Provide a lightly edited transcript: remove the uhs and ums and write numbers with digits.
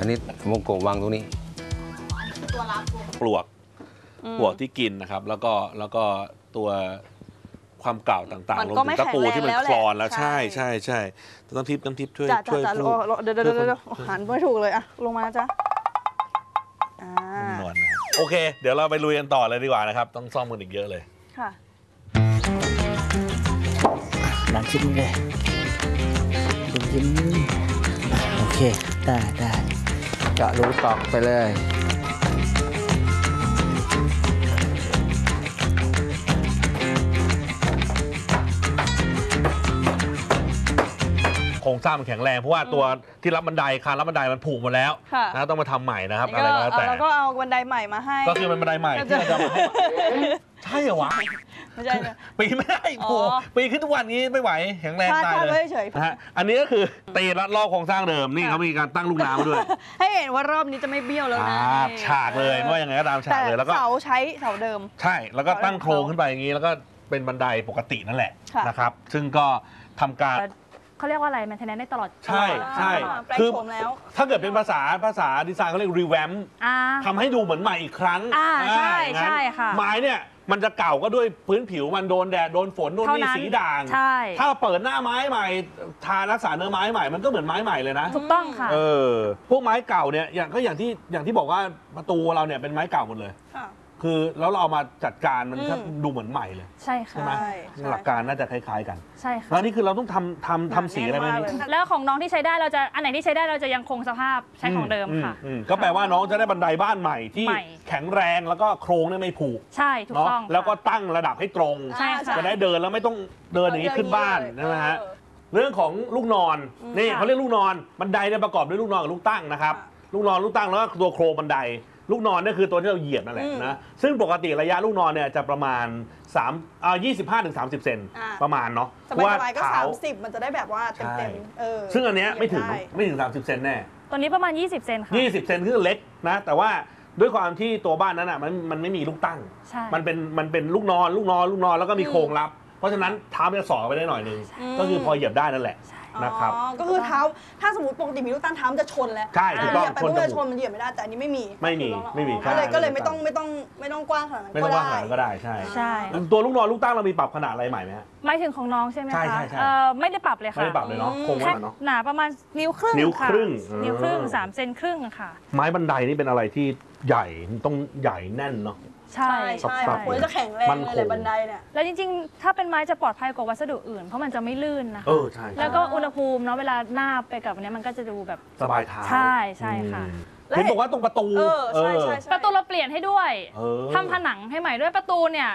นนี้วงกบวางตรงนี้ตัวรับปลวกที่กินนะครับแล้วก็ตัวความเก่าต่างๆรวมถึงตะปูที่มันคลอนแล้วใช่น้ำทิพย์ช่วยเดี๋ยวหันไม่ถูกเลยอะลงมาจ้ะนวลนะโอเคเดี๋ยวเราไปลุยกันต่อเลยดีกว่านะครับต้องซ่อมกันอีกเยอะเลยค่ะหลังชิ้นเลยชิ้นโอเคได้เจาะรูตอกไปเลยโครงสร้างมันแข็งแรงเพราะว่าตัวที่รับบันไดคานรับบันไดมันผุหมดแล้วนะต้องมาทำใหม่นะครับอะไรก็แล้วแต่แล้วก็เอาบันไดใหม่มาให้ก็คือเป็นบันไดใหม่ที่เราจะใช่เหรอวะไม่ใช่นะปีไม่ได้โอ้ปีขึ้นทุกวันนี้ไม่ไหวแข็งแรงตายเลยนะฮะอันนี้ก็คือตีรัดรอบโครงสร้างเดิมนี่เขามีการตั้งลูกน้ำด้วยให้เห็นว่ารอบนี้จะไม่เบี้ยวแล้วนะฉากเลยว่ายังไงก็ตามฉากเลยแล้วก็เสาใช้เสาเดิมใช่แล้วก็ตั้งโครงขึ้นไปอย่างนี้แล้วก็เป็นบันไดปกตินั่นแหละนะครับซึ่งก็ทำการเขาเรียกว่าอะไรมันเทนแนนได้ตลอดใช่คือถ้าเกิดเป็นภาษาดีไซน์เขาเรียกรีแวมทำให้ดูเหมือนใหม่อีกครั้งใช่ค่ะไม้เนี่ยมันจะเก่าก็ด้วยพื้นผิวมันโดนแดดโดนฝนโดนนี่สีด่างถ้าเปิดหน้าไม้ใหม่ทารักษาเนื้อไม้ใหม่มันก็เหมือนไม้ใหม่เลยนะถูกต้องค่ะพวกไม้เก่าเนี่ยอย่างที่บอกว่าประตูเราเนี่ยเป็นไม้เก่าหมดเลยคือแล้วเราเอามาจัดการมันก็ดูเหมือนใหม่เลยใช่ค่ะใช่ไหมหลักการน่าจะคล้ายๆกันใช่ค่ะแล้วนี่คือเราต้องทำสีอะไรไหมแล้วของน้องที่ใช้ได้เราจะอันไหนที่ใช้ได้เราจะยังคงสภาพใช้ของเดิมค่ะก็แปลว่าน้องจะได้บันไดบ้านใหม่ที่แข็งแรงแล้วก็โครงเนี่ยไม่ผุใช่ถูกต้องแล้วก็ตั้งระดับให้ตรงจะได้เดินแล้วไม่ต้องเดินอย่างนี้ขึ้นบ้านใช่ไหมฮะเรื่องของลูกนอนนี่เขาเรียกลูกนอนบันไดเนี่ยประกอบด้วยลูกนอนกับลูกตั้งนะครับลูกนอนลูกตั้งแล้วก็ตัวโครงบันไดลูกนอนนี่คือตัวที่เราเหยียบนั่นแหละนะซึ่งปกติระยะลูกนอนเนี่ยจะประมาณ25-30 เซนประมาณเนาะว่าก็30มันจะได้แบบว่าเต็มซึ่งอันเนี้ยไม่ถึง30 เซนแน่ตัวนี้ประมาณ20 เซนค่ะ 20 เซนคือเล็กนะแต่ว่าด้วยความที่ตัวบ้านนั้นอ่ะมันไม่มีลูกตั้งมันเป็นลูกนอนแล้วก็มีโครงรับเพราะฉะนั้นเท้าจะสอไปได้หน่อยนึงก็คือพอเหยียบได้นั่นแหละนะครับก็คือเท้าถ้าสมมติปกติมีลูกตั้งเท้ามันจะชนแล้วใช่ถูกต้องชนมันเหยียบไม่ได้แต่อันนี้ไม่มีก็เลยไม่ต้องกว้างขนาดนั้นก็ได้ใช่ตัวลูกนอนลูกตั้งเรามีปรับขนาดอะไรใหม่ไหมฮะหมายถึงของน้องใช่ไหมคะไม่ได้ปรับเลยค่ะไม่ได้ปรับเลยเนาะโครงเนาะหนาประมาณนิ้วครึ่ง3 เซนครึ่งค่ะไม้บันไดนี่เป็นอะไรที่ใหญ่ต้องใหญ่แน่นเนาะใช่มันจะแข็งแรงเลยบันไดเนี่ยแล้วจริงๆถ้าเป็นไม้จะปลอดภัยกว่าวัสดุอื่นเพราะมันจะไม่ลื่นนะคะใช่แล้วก็อุณหภูมิเนาะเวลาหน้าไปกับเนี้ยมันก็จะดูแบบสบายเท้าใช่ค่ะเห็นบอกว่าตรงประตูประตูเราเปลี่ยนให้ด้วยทำผนังให้ใหม่ด้วยประตูเนี่ย